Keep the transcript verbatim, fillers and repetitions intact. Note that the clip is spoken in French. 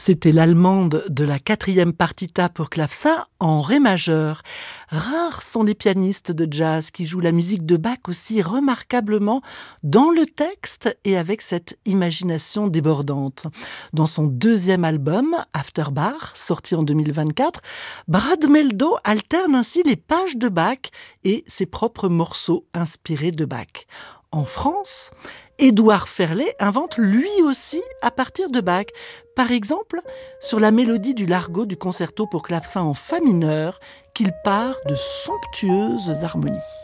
C'était l'allemande de la quatrième partita pour clavecin en ré majeur. Rares sont les pianistes de jazz qui jouent la musique de Bach aussi remarquablement dans le texte et avec cette imagination débordante. Dans son deuxième album, After Bach, sorti en deux mille vingt-quatre, Brad Mehldau alterne ainsi les pages de Bach et ses propres morceaux inspirés de Bach. En France, Édouard Ferlet invente lui aussi à partir de Bach. Par exemple, sur la mélodie du largo du concerto pour clavecin en fa mineur, qu'il part de somptueuses harmonies.